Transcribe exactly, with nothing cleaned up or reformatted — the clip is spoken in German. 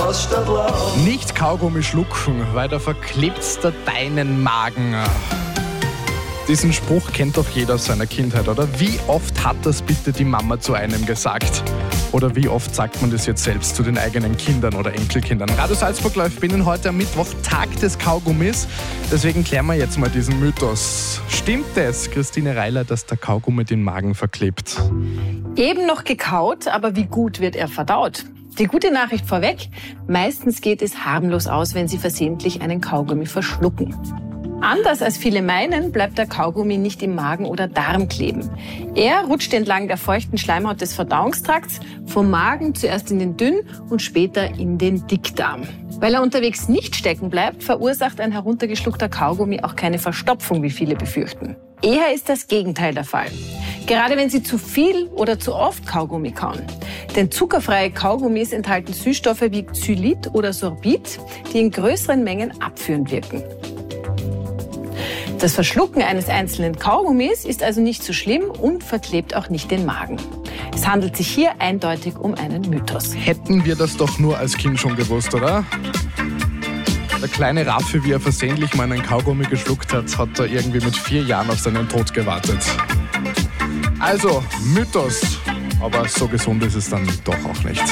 Haus statt Land. Nicht Kaugummi schlucken, weil da verklebt's da deinen Magen. Diesen Spruch kennt doch jeder aus seiner Kindheit, oder? Wie oft hat das bitte die Mama zu einem gesagt? Oder wie oft sagt man das jetzt selbst zu den eigenen Kindern oder Enkelkindern? Radio Salzburg läuft binnen heute am Mittwoch, Tag des Kaugummis. Deswegen klären wir jetzt mal diesen Mythos. Stimmt es, Christine Reiler, dass der Kaugummi den Magen verklebt? Eben noch gekaut, aber wie gut wird er verdaut? Die gute Nachricht vorweg, meistens geht es harmlos aus, wenn Sie versehentlich einen Kaugummi verschlucken. Anders als viele meinen, bleibt der Kaugummi nicht im Magen oder Darm kleben. Er rutscht entlang der feuchten Schleimhaut des Verdauungstrakts vom Magen zuerst in den Dünn- und später in den Dickdarm. Weil er unterwegs nicht stecken bleibt, verursacht ein heruntergeschluckter Kaugummi auch keine Verstopfung, wie viele befürchten. Eher ist das Gegenteil der Fall. Gerade wenn Sie zu viel oder zu oft Kaugummi kauen. Denn zuckerfreie Kaugummis enthalten Süßstoffe wie Xylit oder Sorbit, die in größeren Mengen abführend wirken. Das Verschlucken eines einzelnen Kaugummis ist also nicht so schlimm und verklebt auch nicht den Magen. Es handelt sich hier eindeutig um einen Mythos. Hätten wir das doch nur als Kind schon gewusst, oder? Der kleine Raffi, wie er versehentlich mal einen Kaugummi geschluckt hat, hat da irgendwie mit vier Jahren auf seinen Tod gewartet. Also, Mythos. Aber so gesund ist es dann doch auch nicht.